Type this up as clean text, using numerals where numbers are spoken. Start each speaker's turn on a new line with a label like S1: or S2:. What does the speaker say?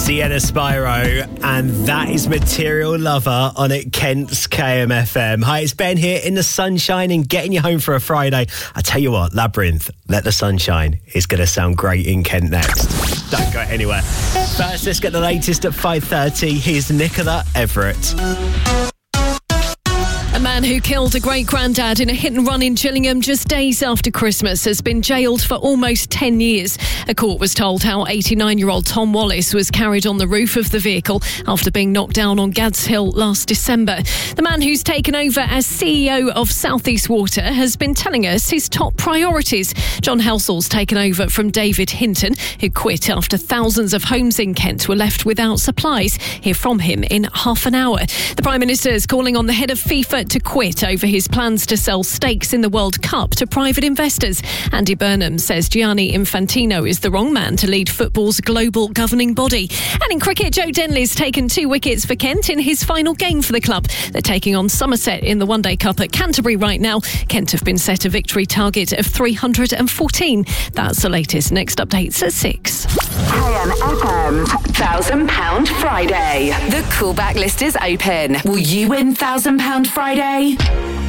S1: Sienna Spyro, and that is Material Lover on at Kent's KMFM. Hi, it's Ben here in the sunshine and getting you home for a Friday. I tell you what, Labyrinth, Let the Sun Shine is going to sound great in Kent next. Don't go anywhere. First, let's get the latest at 5:30. Here's Nicola Everett.
S2: A man who killed a great-granddad in a hit-and-run in Gillingham just days after Christmas has been jailed for almost 10 years. A court was told how 89-year-old Tom Wallace was carried on the roof of the vehicle after being knocked down on Gads Hill last December. The man who's taken over as CEO of South East Water has been telling us his top priorities. John Helsall's taken over from David Hinton, who quit after thousands of homes in Kent were left without supplies. Hear from him in half an hour. The Prime Minister is calling on the head of FIFA to quit over his plans to sell stakes in the World Cup to private investors. Andy Burnham says Gianni Infantino is the wrong man to lead football's global governing body. And in cricket, Joe Denley's taken 2 wickets for Kent in his final game for the club. They're taking on Somerset in the One Day Cup at Canterbury right now. Kent have been set a victory target of 314. That's the latest. Next updates at 6.
S3: KMFM's £1,000 Friday. The callback list is open. Will you win £1,000 Friday?